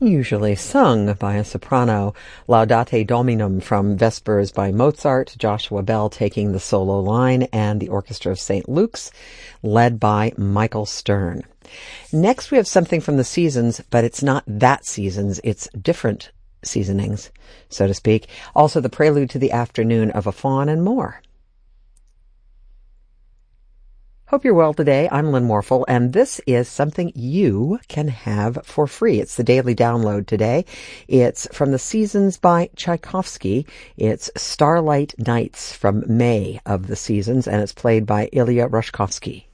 usually sung by a soprano. Laudate Dominum from Vespers by Mozart, Joshua Bell taking the solo line, and the Orchestra of St. Luke's, led by Michael Stern. Next we have something from the seasons, but it's not that seasons, it's different seasonings, so to speak. Also the prelude to the afternoon of a faun and more. Hope you're well today. I'm Lynn Morphle, and this is something you can have for free. It's the daily download today. It's from the Seasons by Tchaikovsky. It's Starlight Nights from May of the Seasons, and it's played by Ilya Rushkovsky.